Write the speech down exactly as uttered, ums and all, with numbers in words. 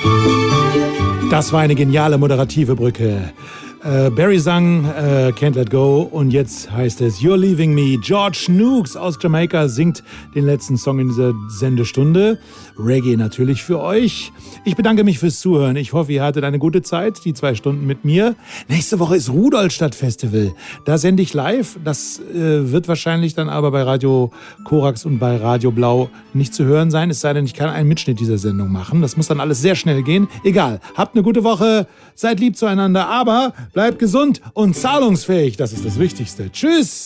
Das war eine geniale moderative Brücke. Äh, Barry sang äh, Can't Let Go und jetzt heißt es You're Leaving Me. George Nooks aus Jamaika singt den letzten Song in dieser Sendestunde. Reggae natürlich für euch. Ich bedanke mich fürs Zuhören. Ich hoffe, ihr hattet eine gute Zeit, die zwei Stunden mit mir. Nächste Woche ist Rudolstadt Festival. Da sende ich live. Das äh, wird wahrscheinlich dann aber bei Radio Korax und bei Radio Blau nicht zu hören sein. Es sei denn, ich kann einen Mitschnitt dieser Sendung machen. Das muss dann alles sehr schnell gehen. Egal. Habt eine gute Woche. Seid lieb zueinander. Aber bleibt gesund und zahlungsfähig. Das ist das Wichtigste. Tschüss.